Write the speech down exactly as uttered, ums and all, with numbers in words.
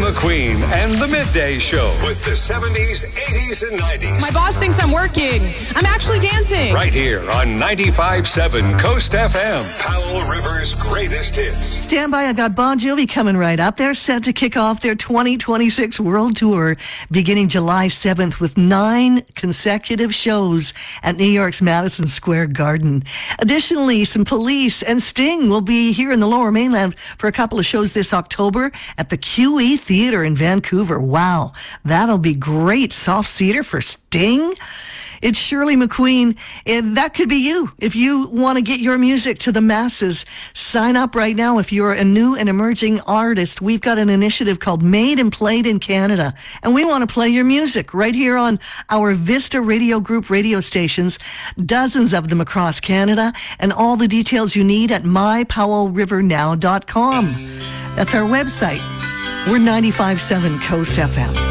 McQueen and the Midday Show with the seventies, eighties, and nineties. My boss thinks I'm working. I'm actually dancing. Right here on ninety-five point seven Coast F M, Powell River's greatest hits. Stand by, I got Bon Jovi coming right up. They're set to kick off their twenty twenty-six World Tour beginning July seventh with nine consecutive shows at New York's Madison Square Garden. Additionally, some Police and Sting will be here in the Lower Mainland for a couple of shows this October at the Q E Theatre in Vancouver. Wow, that'll be great. Soft Cedar for Sting. It's Shirley McQueen, and that could be you. If you want to get your music to the masses, sign up right now. If you're a new and emerging artist, we've got an initiative called Made and Played in Canada, and we want to play your music right here on our Vista Radio Group radio stations, dozens of them across Canada, and all the details you need at my powell river now dot com. That's our website. We're ninety-five point seven Coast F M.